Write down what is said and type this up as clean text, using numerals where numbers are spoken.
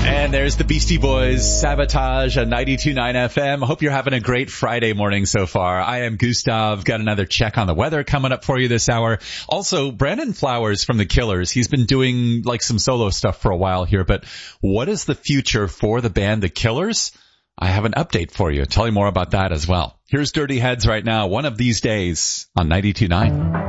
And there's the Beastie Boys, Sabotage on 92.9 FM. Hope you're having a great Friday morning so far. I am Gustav. Got another check on the weather coming up for you this hour. Also, Brandon Flowers from The Killers. He's been doing like some solo stuff for a while here, but what is the future for the band The Killers? I have an update for you. Tell you more about that as well. Here's Dirty Heads right now. One of these days on 92.9.